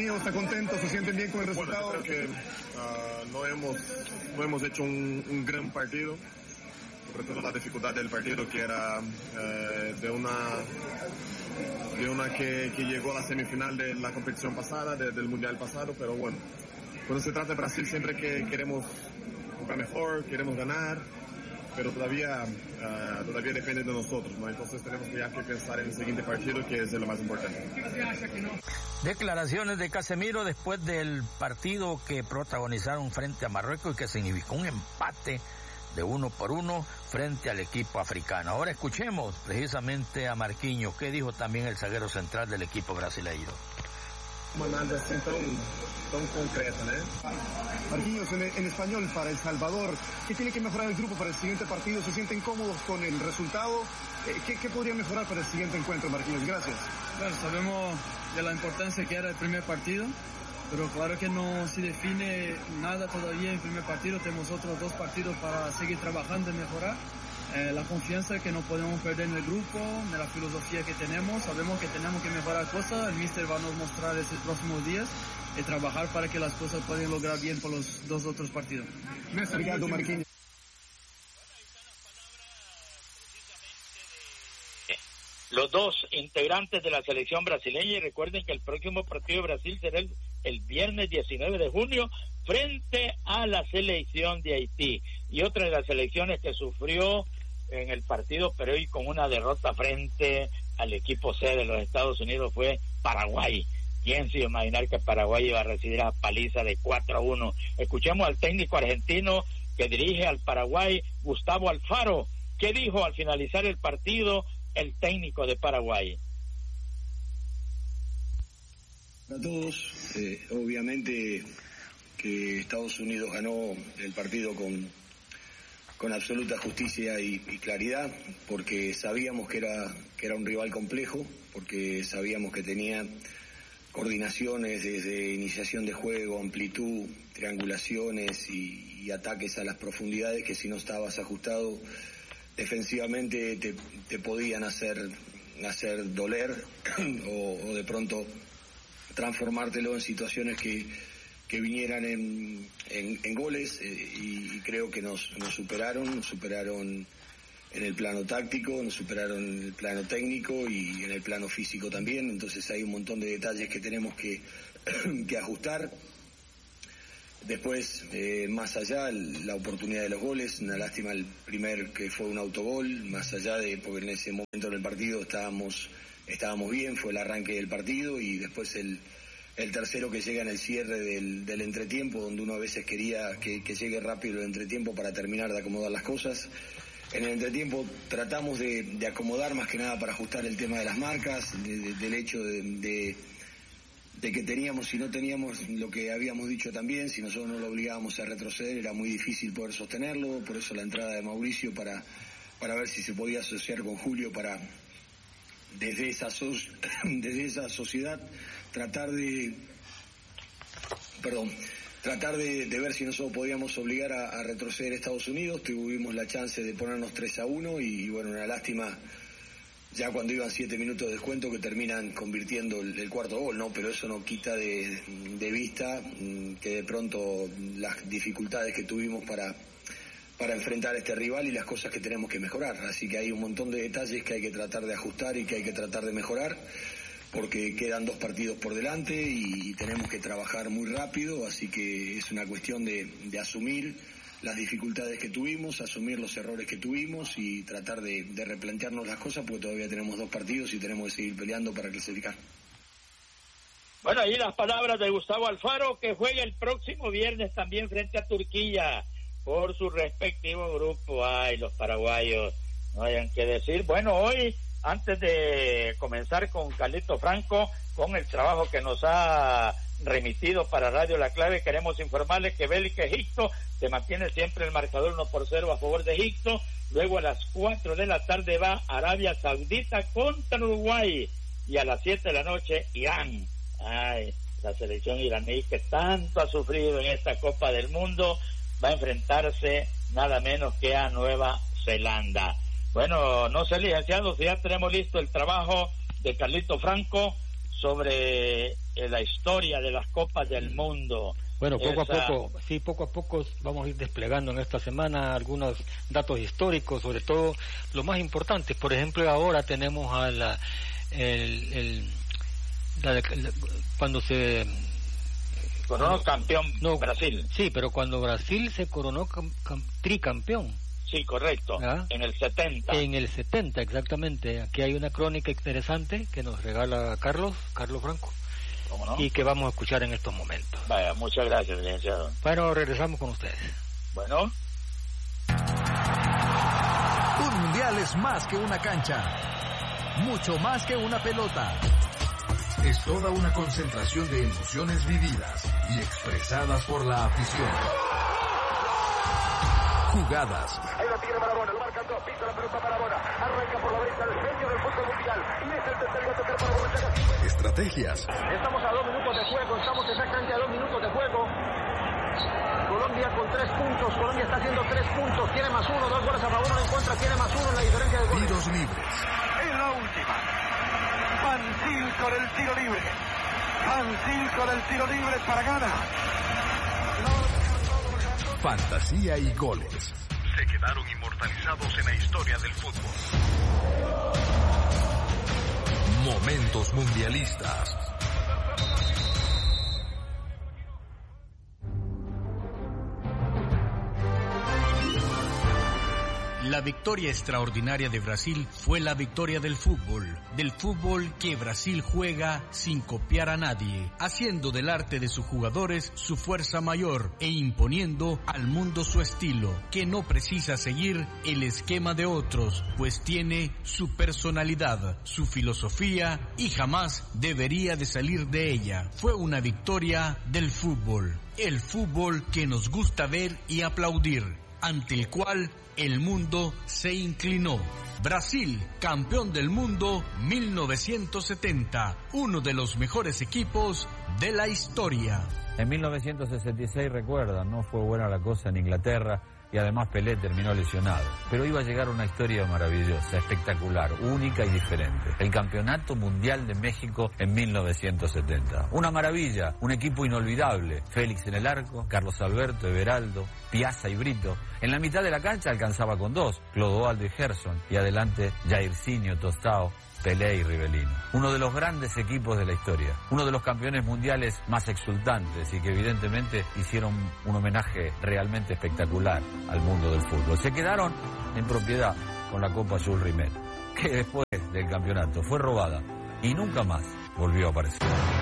Marquinhos, ¿está contento? ¿Se sienten bien con el resultado? Bueno, creo que no hemos hecho un gran partido, sobre todo la dificultad del partido, que era de una que llegó a la semifinal de la competición pasada, del mundial pasado, pero bueno, cuando se trata de Brasil siempre que queremos jugar mejor, queremos ganar, pero todavía depende de nosotros, ¿no? Entonces tenemos que pensar en el siguiente partido, que es lo más importante. Declaraciones de Casemiro después del partido que protagonizaron frente a Marruecos y que significó un empate de 1-1 frente al equipo africano. Ahora escuchemos precisamente a Marquinhos, que dijo también el zaguero central del equipo brasileño. Uma análise assim tão concreta, ¿no? Marquinhos, en español, para El Salvador, ¿qué tiene que mejorar el grupo para el siguiente partido? ¿Se sienten cómodos con el resultado? ¿Qué podría mejorar para el siguiente encuentro, Marquinhos? Gracias. Claro, sabemos de la importancia que era el primer partido, pero claro que no se define nada todavía en el primer partido. Tenemos otros 2 partidos para seguir trabajando y mejorar. La confianza que no podemos perder en el grupo, de la filosofía que tenemos. Sabemos que tenemos que mejorar cosas. El míster va a nos mostrar estos próximos días y trabajar para que las cosas puedan lograr bien por los 2 otros partidos. Obrigado, Marquinhos. Los 2 integrantes de la selección brasileña, y recuerden que el próximo partido de Brasil será el viernes 19 de junio frente a la selección de Haití. Y otra de las selecciones que sufrió en el partido, pero hoy con una derrota frente al equipo C de los Estados Unidos, fue Paraguay. ¿Quién se iba a imaginar que Paraguay iba a recibir a paliza de 4-1? Escuchemos al técnico argentino que dirige al Paraguay, Gustavo Alfaro. ¿Qué dijo al finalizar el partido el técnico de Paraguay? A todos, obviamente que Estados Unidos ganó el partido con absoluta justicia y claridad, porque sabíamos que era un rival complejo, porque sabíamos que tenía coordinaciones desde iniciación de juego, amplitud, triangulaciones y ataques a las profundidades que si no estabas ajustado defensivamente te podían hacer doler o de pronto transformártelo en situaciones que vinieran en goles, y creo que nos superaron en el plano táctico, nos superaron en el plano técnico y en el plano físico también. Entonces hay un montón de detalles que tenemos que ajustar. Después, más allá, la oportunidad de los goles, una lástima el primer, que fue un autogol, más allá de, porque en ese momento del partido estábamos bien, fue el arranque del partido, y después el tercero que llega en el cierre del entretiempo, donde uno a veces quería que llegue rápido el entretiempo para terminar de acomodar las cosas. En el entretiempo tratamos de acomodar más que nada para ajustar el tema de las marcas, del hecho de que teníamos y no teníamos lo que habíamos dicho también. Si nosotros no lo obligábamos a retroceder era muy difícil poder sostenerlo, por eso la entrada de Mauricio para ver si se podía asociar con Julio para desde esa sociedad tratar de ver si nosotros podíamos obligar a retroceder a Estados Unidos. Tuvimos la chance de ponernos 3-1 y bueno, una lástima ya cuando iban 7 minutos de descuento que terminan convirtiendo el cuarto gol, ¿no? Pero eso no quita de vista que de pronto las dificultades que tuvimos para enfrentar a este rival y las cosas que tenemos que mejorar. Así que hay un montón de detalles que hay que tratar de ajustar y que hay que tratar de mejorar, porque quedan 2 partidos por delante y tenemos que trabajar muy rápido, así que es una cuestión de asumir las dificultades que tuvimos, asumir los errores que tuvimos y tratar de replantearnos las cosas, porque todavía tenemos 2 partidos y tenemos que seguir peleando para clasificar. Bueno, ahí las palabras de Gustavo Alfaro, que juega el próximo viernes también frente a Turquía por su respectivo grupo. Ay, los paraguayos, no hayan que decir. Bueno, hoy, antes de comenzar con Carlito Franco, con el trabajo que nos ha remitido para Radio La Clave, queremos informarles que Bélgica Egipto se mantiene siempre el marcador 1-0 a favor de Egipto. Luego a las 4 de la tarde va Arabia Saudita contra Uruguay, y a las 7 de la noche Irán. Ay, la selección iraní que tanto ha sufrido en esta Copa del Mundo va a enfrentarse nada menos que a Nueva Zelanda. Bueno, no sé, licenciado, si ya tenemos listo el trabajo de Carlito Franco sobre la historia de las Copas del Mundo. Bueno, poco a poco vamos a ir desplegando en esta semana algunos datos históricos, sobre todo lo más importante. Por ejemplo, ahora tenemos a cuando se coronó campeón Brasil. Sí, pero cuando Brasil se coronó tricampeón. Sí, correcto. ¿Ah? En el 70. En el 70, exactamente. Aquí hay una crónica interesante que nos regala Carlos Franco. ¿Cómo no? Y que vamos a escuchar en estos momentos. Vaya, muchas gracias, licenciado. Bueno, regresamos con ustedes. Bueno. Un mundial es más que una cancha, mucho más que una pelota. Es toda una concentración de emociones vividas y expresadas por la afición. Jugadas. Ahí la tiene Maradona, lo marcan dos, pisa la pelota Maradona, arranca por la derecha el genio del fútbol mundial y es el tercero a tocar para Borruchaga. Estrategias. Estamos a 2 minutos de juego, estamos exactamente a 2 minutos de juego. Colombia con 3 puntos, Colombia está haciendo 3 puntos, tiene más 1, 2 goles a favor, no encuentra, tiene más 1 en la diferencia de goles. Tiros libres. En la última, Fantil con el tiro libre, Fantil con el tiro libre para ganar. Fantasía y goles. Se quedaron inmortalizados en la historia del fútbol. Momentos mundialistas. La victoria extraordinaria de Brasil fue la victoria del fútbol que Brasil juega sin copiar a nadie, haciendo del arte de sus jugadores su fuerza mayor e imponiendo al mundo su estilo, que no precisa seguir el esquema de otros, pues tiene su personalidad, su filosofía y jamás debería de salir de ella. Fue una victoria del fútbol, el fútbol que nos gusta ver y aplaudir, ante el cual el mundo se inclinó. Brasil, campeón del mundo 1970, uno de los mejores equipos de la historia. En 1966, recuerdan, no fue buena la cosa en Inglaterra y además Pelé terminó lesionado. Pero iba a llegar una historia maravillosa, espectacular, única y diferente. El Campeonato Mundial de México en 1970. Una maravilla, un equipo inolvidable. Félix en el arco, Carlos Alberto, Everaldo, Piazza y Brito. En la mitad de la cancha alcanzaba con 2, Clodoaldo y Gerson. Y adelante Jairzinho, Tostao, Pelé y Rivelino. Uno de los grandes equipos de la historia. Uno de los campeones mundiales más exultantes y que evidentemente hicieron un homenaje realmente espectacular al mundo del fútbol. Se quedaron en propiedad con la Copa Jules Rimet, que después del campeonato fue robada y nunca más volvió a aparecer.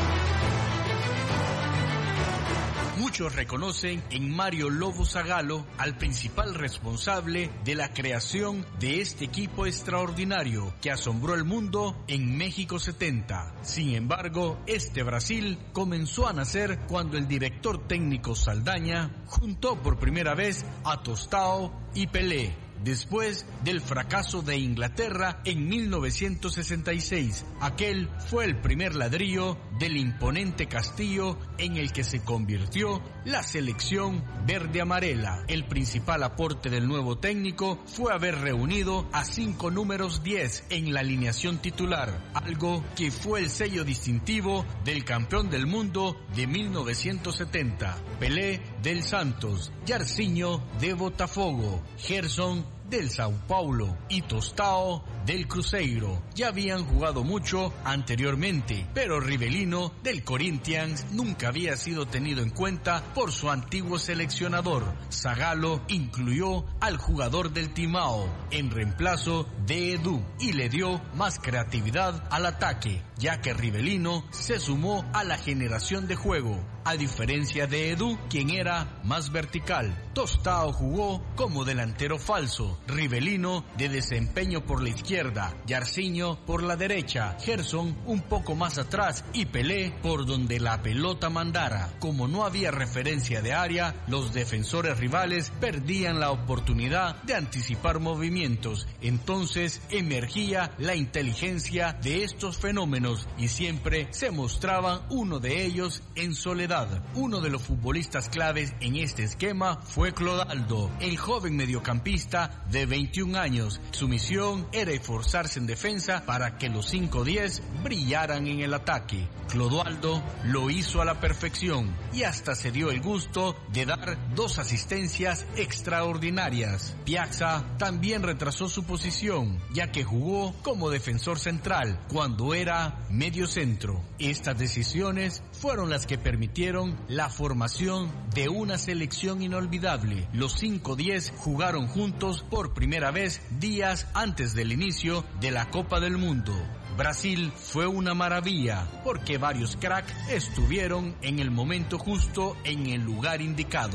Muchos reconocen en Mario Lobo Zagallo al principal responsable de la creación de este equipo extraordinario que asombró el mundo en México 70. Sin embargo, este Brasil comenzó a nacer cuando el director técnico Saldaña juntó por primera vez a Tostao y Pelé, después del fracaso de Inglaterra en 1966. Aquel fue el primer ladrillo del imponente castillo en el que se convirtió la selección verde-amarela. El principal aporte del nuevo técnico fue haber reunido a 5 números 10 en la alineación titular, algo que fue el sello distintivo del campeón del mundo de 1970. Pelé del Santos, Jairzinho de Botafogo, Gerson del Sao Paulo y Tostao del Cruzeiro. Ya habían jugado mucho anteriormente, pero Rivelino del Corinthians nunca había sido tenido en cuenta por su antiguo seleccionador. Zagallo incluyó al jugador del Timao en reemplazo de Edu y le dio más creatividad al ataque, ya que Rivelino se sumó a la generación de juego, a diferencia de Edu, quien era más vertical. Tostao jugó como delantero falso, Rivelino de desempeño por la izquierda, Jairzinho por la derecha, Gerson un poco más atrás y Pelé por donde la pelota mandara. Como no había referencia de área, los defensores rivales perdían la oportunidad de anticipar movimientos. Entonces emergía la inteligencia de estos fenómenos y siempre se mostraban uno de ellos en soledad. velocidad. Uno de los futbolistas claves en este esquema fue Clodoaldo, el joven mediocampista de 21 años. Su misión era esforzarse en defensa para que los 5-10 brillaran en el ataque. Clodoaldo lo hizo a la perfección y hasta se dio el gusto de dar 2 asistencias extraordinarias. Piazza también retrasó su posición, ya que jugó como defensor central cuando era medio centro. Estas decisiones fueron las que permitieron la formación de una selección inolvidable. Los 5-10 jugaron juntos por primera vez días antes del inicio de la Copa del Mundo. Brasil fue una maravilla porque varios cracks estuvieron en el momento justo en el lugar indicado.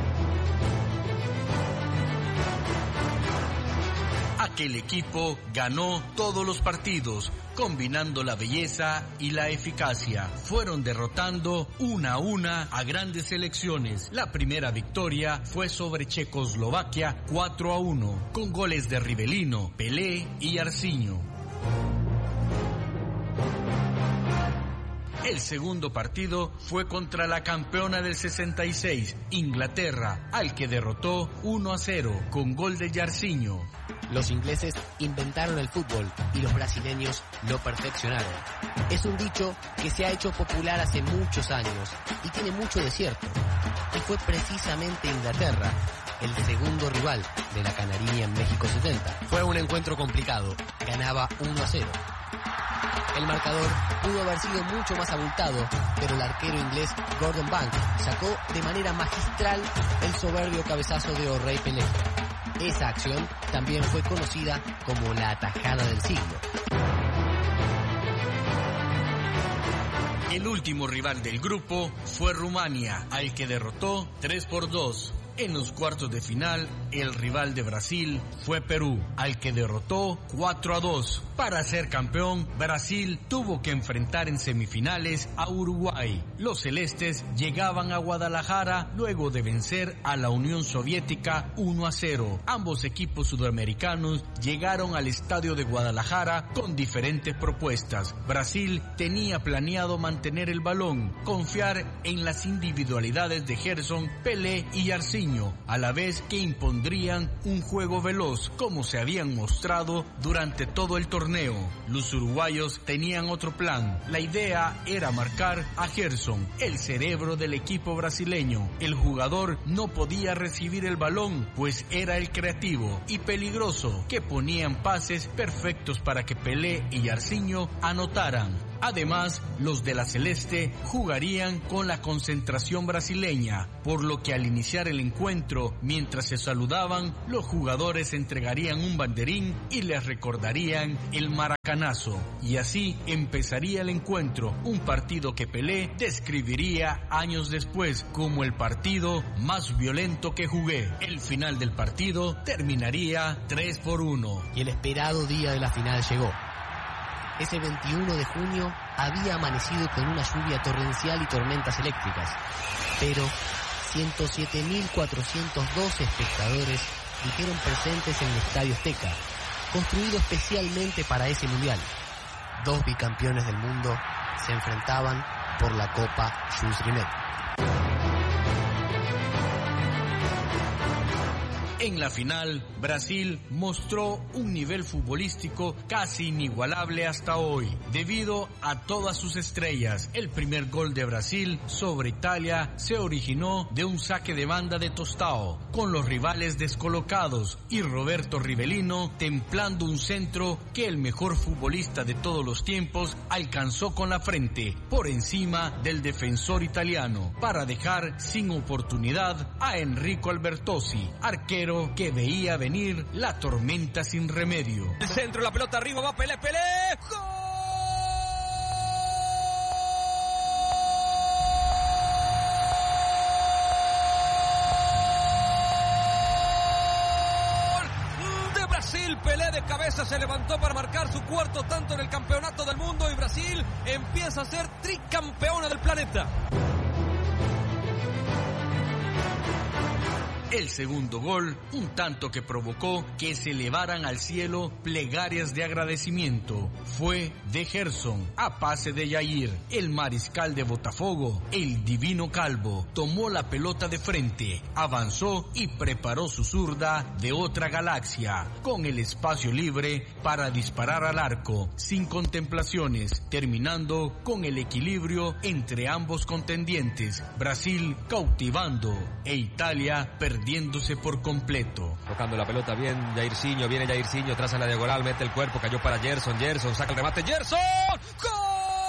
Aquel equipo ganó todos los partidos, combinando la belleza y la eficacia. Fueron derrotando una a una a grandes selecciones. La primera victoria fue sobre Checoslovaquia 4-1, con goles de Rivelino, Pelé y Jairzinho. El segundo partido fue contra la campeona del 66, Inglaterra, al que derrotó 1-0 con gol de Jairzinho. Los ingleses inventaron el fútbol y los brasileños lo perfeccionaron. Es un dicho que se ha hecho popular hace muchos años y tiene mucho de cierto. Y fue precisamente Inglaterra el segundo rival de la Canarinha en México 70. Fue un encuentro complicado, ganaba 1-0. El marcador pudo haber sido mucho más abultado, pero el arquero inglés Gordon Banks sacó de manera magistral el soberbio cabezazo de O'Reilly Pelé. Esa acción también fue conocida como la atajada del siglo. El último rival del grupo fue Rumania, al que derrotó 3-2. En los cuartos de final, el rival de Brasil fue Perú, al que derrotó 4-2. Para ser campeón, Brasil tuvo que enfrentar en semifinales a Uruguay. Los celestes llegaban a Guadalajara luego de vencer a la Unión Soviética 1-0. Ambos equipos sudamericanos llegaron al estadio de Guadalajara con diferentes propuestas. Brasil tenía planeado mantener el balón, confiar en las individualidades de Gerson, Pelé y Jairzinho, a la vez que impondrían un juego veloz como se habían mostrado durante todo el torneo. Los uruguayos tenían otro plan. La idea era marcar a Gerson, el cerebro del equipo brasileño. El jugador no podía recibir el balón, pues era el creativo y peligroso, que ponían pases perfectos para que Pelé y Jairzinho anotaran. Además, los de la Celeste jugarían con la concentración brasileña, por lo que al iniciar el encuentro, mientras se saludaban, los jugadores entregarían un banderín y les recordarían el maracanazo. Y así empezaría el encuentro, un partido que Pelé describiría años después como el partido más violento que jugué. El final del partido terminaría 3-1. Y el esperado día de la final llegó. Ese 21 de junio había amanecido con una lluvia torrencial y tormentas eléctricas, pero 107.412 espectadores dijeron presentes en el Estadio Azteca, construido especialmente para ese mundial. 2 bicampeones del mundo se enfrentaban por la Copa Jules Rimet. En la final, Brasil mostró un nivel futbolístico casi inigualable hasta hoy, debido a todas sus estrellas. El primer gol de Brasil sobre Italia se originó de un saque de banda de Tostão, con los rivales descolocados, y Roberto Rivelino templando un centro que el mejor futbolista de todos los tiempos alcanzó con la frente, por encima del defensor italiano, para dejar sin oportunidad a Enrico Albertosi, arquero que veía venir la tormenta sin remedio. El centro, la pelota arriba, va Pelé, Pelé. ¡Gol! De Brasil, Pelé de cabeza se levantó para marcar su cuarto tanto en el campeonato del mundo y Brasil empieza a ser tricampeona del planeta. El segundo gol, un tanto que provocó que se elevaran al cielo plegarias de agradecimiento, fue de Gerson a pase de Jair. El mariscal de Botafogo, el Divino Calvo, tomó la pelota de frente, avanzó y preparó su zurda de otra galaxia, con el espacio libre para disparar al arco, sin contemplaciones, terminando con el equilibrio entre ambos contendientes, Brasil cautivando e Italia perdiéndose por completo. Tocando la pelota bien Jairzinho, viene Jairzinho, traza la diagonal, mete el cuerpo, cayó para Gerson, saca el remate, Gerson, ¡gol!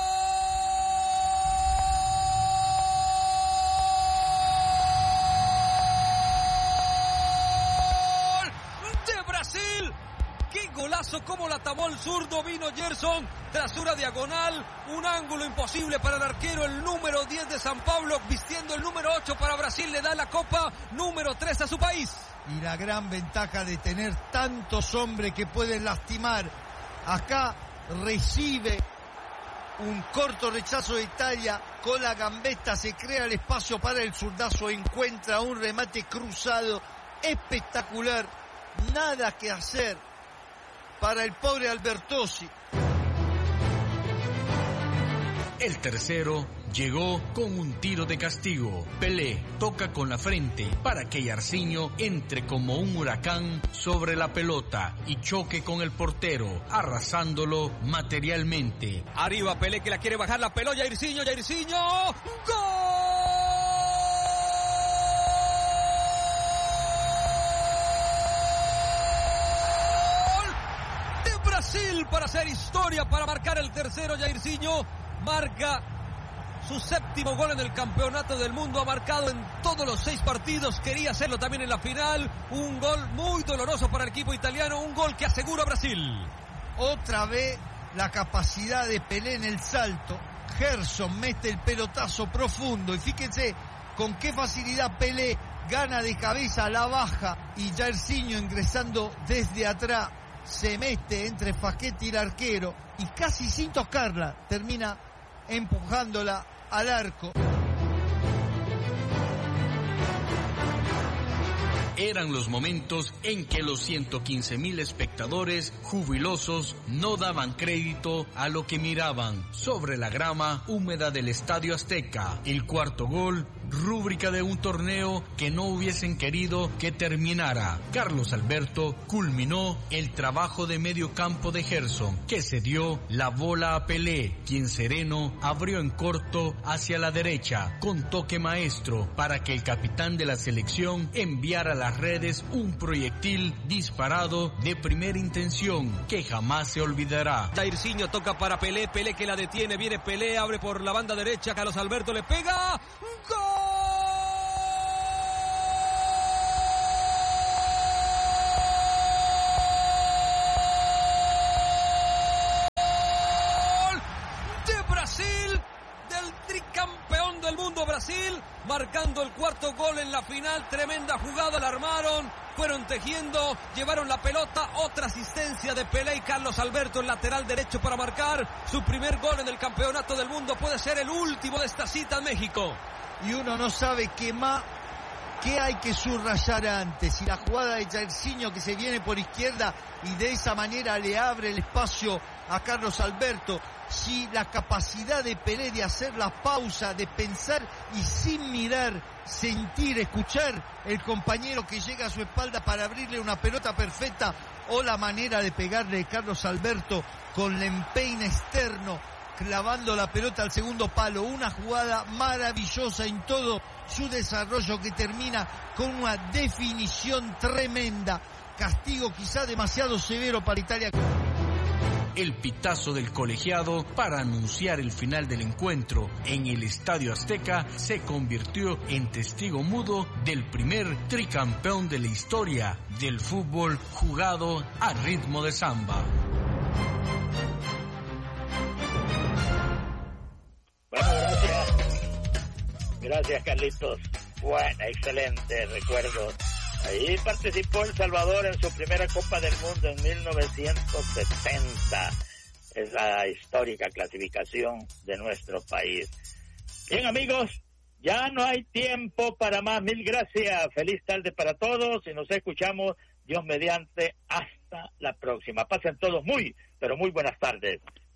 Golazo, como la tomó el zurdo, vino Gerson, trasura diagonal, un ángulo imposible para el arquero, el número 10 de San Pablo, vistiendo el número 8 para Brasil, le da la copa número 3 a su país. Y la gran ventaja de tener tantos hombres que pueden lastimar. Acá recibe un corto rechazo de Italia, con la gambeta se crea el espacio para el zurdazo, encuentra un remate cruzado espectacular, nada que hacer para el pobre Albertozzi. El tercero llegó con un tiro de castigo. Pelé toca con la frente para que Jairzinho entre como un huracán sobre la pelota y choque con el portero, arrasándolo materialmente. Arriba Pelé, que la quiere bajar la pelota, Jairzinho, ¡gol! Brasil para hacer historia, para marcar el tercero. Jairzinho marca su séptimo gol en el campeonato del mundo, ha marcado en todos los 6 partidos, quería hacerlo también en la final, un gol muy doloroso para el equipo italiano, un gol que asegura a Brasil. Otra vez la capacidad de Pelé en el salto, Gerson mete el pelotazo profundo y fíjense con qué facilidad Pelé gana de cabeza, la baja, y Jairzinho ingresando desde atrás se mete entre Facchetti y el arquero y casi sin tocarla termina empujándola al arco. Eran los momentos en que los 115,000 espectadores jubilosos no daban crédito a lo que miraban sobre la grama húmeda del Estadio Azteca. El cuarto gol, rúbrica de un torneo que no hubiesen querido que terminara. Carlos Alberto culminó el trabajo de medio campo de Gerson, que se dio la bola a Pelé, quien sereno abrió en corto hacia la derecha, con toque maestro, para que el capitán de la selección enviara a las redes un proyectil disparado de primera intención que jamás se olvidará. Jairzinho toca para Pelé, Pelé que la detiene, viene Pelé, abre por la banda derecha, Carlos Alberto le pega, ¡gol! Tricampeón del mundo Brasil, marcando el cuarto gol en la final. Tremenda jugada, la armaron, fueron tejiendo, llevaron la pelota, otra asistencia de Pelé y Carlos Alberto, el lateral derecho, para marcar su primer gol en el campeonato del mundo. Puede ser el último de esta cita en México. Y uno no sabe qué hay que subrayar antes, y la jugada de Jairzinho que se viene por izquierda y de esa manera le abre el espacio a Carlos Alberto, si la capacidad de Pelé de hacer la pausa, de pensar y sin mirar, sentir, escuchar el compañero que llega a su espalda para abrirle una pelota perfecta, o la manera de pegarle a Carlos Alberto con el empeine externo, clavando la pelota al segundo palo. Una jugada maravillosa en todo su desarrollo que termina con una definición tremenda. Castigo quizá demasiado severo para Italia. El pitazo del colegiado para anunciar el final del encuentro en el Estadio Azteca se convirtió en testigo mudo del primer tricampeón de la historia del fútbol jugado a ritmo de samba. Bueno, gracias Carlitos. Bueno, excelente recuerdo. Ahí participó El Salvador en su primera Copa del Mundo en 1970. Es la histórica clasificación de nuestro país. Bien, amigos, Ya no hay tiempo para más. Mil gracias. Feliz tarde para todos y nos escuchamos, Dios mediante, hasta la próxima. Pasen todos muy, pero muy buenas tardes.